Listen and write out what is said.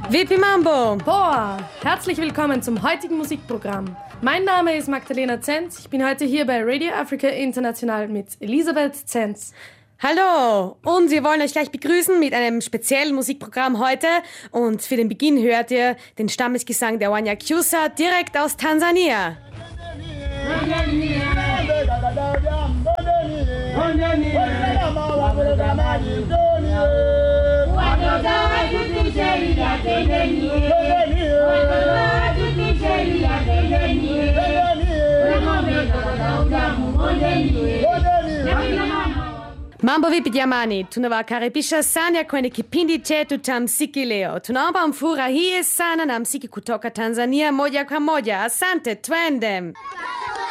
Vipi Mambo! Boa! Herzlich willkommen zum heutigen Musikprogramm. Mein Name ist Magdalena Zenz. Ich bin heute hier bei Radio Africa International mit Elisabeth Zenz. Hallo! Und wir wollen euch gleich begrüßen mit einem speziellen Musikprogramm heute. Und für den Beginn hört ihr den Stammesgesang der Wanyakyusa direkt aus Tansania. Mambo vipi jamani, tunawakaribisha sana kwenye kipindi chetu cha mziki leo. Tunaomba mfurahie sana na mziki kutoka Tanzania moja kwa moja. Asante, twende!